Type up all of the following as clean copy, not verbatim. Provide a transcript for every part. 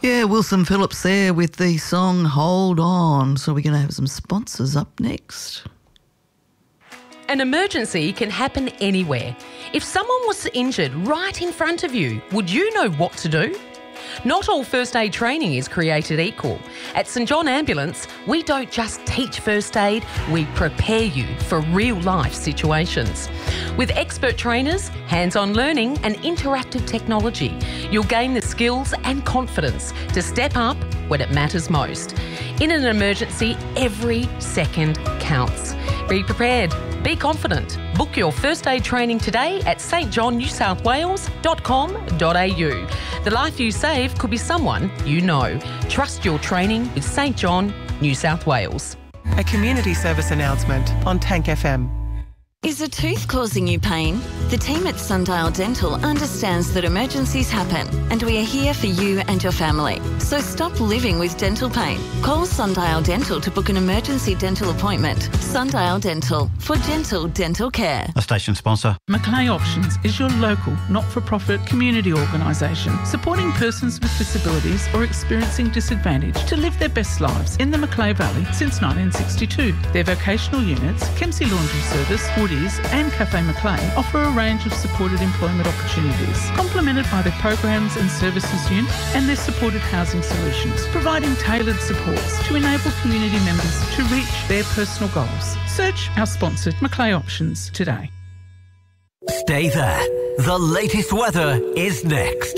Yeah, Wilson Phillips there with the song Hold On. So we're going to have some sponsors up next. An emergency can happen anywhere. If someone was injured right in front of you, would you know what to do? Not all first aid training is created equal. At St John Ambulance, we don't just teach first aid, we prepare you for real life situations. With expert trainers, hands-on learning and interactive technology, you'll gain the skills and confidence to step up when it matters most. In an emergency, every second counts. Be prepared. Be confident. Book your first aid training today at stjohnnewsouthwales.com.au. The life you save could be someone you know. Trust your training with St John, New South Wales. A community service announcement on Tank FM. Is a tooth causing you pain? The team at Sundial Dental understands that emergencies happen and we are here for you and your family. So stop living with dental pain. Call Sundial Dental to book an emergency dental appointment. Sundial Dental, for gentle dental care. A station sponsor. Macleay Options is your local, not-for-profit community organisation supporting persons with disabilities or experiencing disadvantage to live their best lives in the Macleay Valley since 1962. Their vocational units, Kempsey Laundry Service, Woodies and Cafe Macleay offer a range of supported employment opportunities, complemented by their programs and services unit and their supported housing solutions, providing tailored supports to enable community members to reach their personal goals. Search our sponsored Macleay Options today. Stay there. The latest weather is next.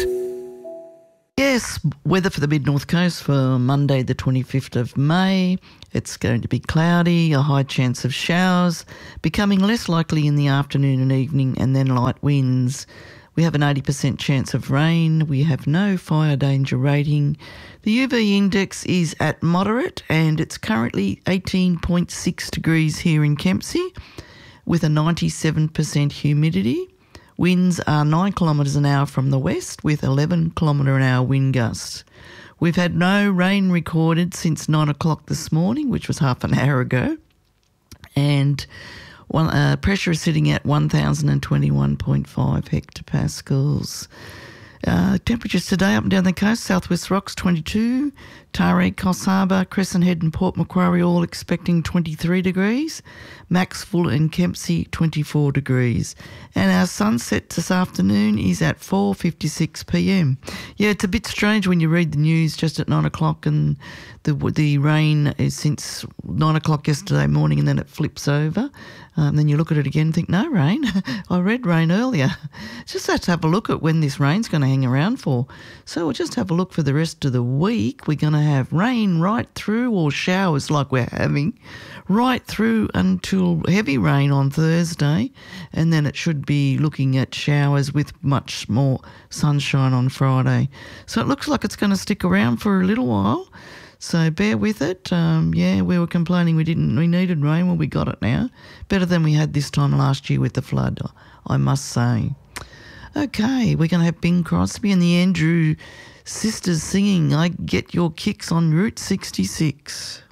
Yes, weather for the Mid-North Coast for Monday the 25th of May. It's going to be cloudy, a high chance of showers, becoming less likely in the afternoon and evening, and then light winds. We have an 80% chance of rain. We have no fire danger rating. The UV index is at moderate and it's currently 18.6 degrees here in Kempsey with a 97% humidity. Winds are 9 kilometres an hour from the west with 11 kilometre an hour wind gusts. We've had no rain recorded since 9 o'clock this morning, which was half an hour ago. And pressure is sitting at 1,021.5 hectopascals. Temperatures today up and down the coast, Southwest Rocks 22, Taree, Coffs Harbour, Crescent Head and Port Macquarie all expecting 23 degrees, Maxwell and Kempsey 24 degrees. And our sunset this afternoon is at 4:56pm. Yeah, it's a bit strange when you read the news just at 9 o'clock and the rain is since 9 o'clock yesterday morning and then it flips over. Then you look at it again and think, no rain. I read rain earlier. Just have to have a look at when this rain's going to hang around for. So we'll just have a look for the rest of the week. We're going to have rain right through, or showers like we're having, right through until heavy rain on Thursday. And then it should be looking at showers with much more sunshine on Friday. So it looks like it's going to stick around for a little while. So bear with it. We were complaining we needed rain. Well, we got it now. Better than we had this time last year with the flood, I must say. Okay, we're going to have Bing Crosby and the Andrew Sisters singing I Get Your Kicks on Route 66.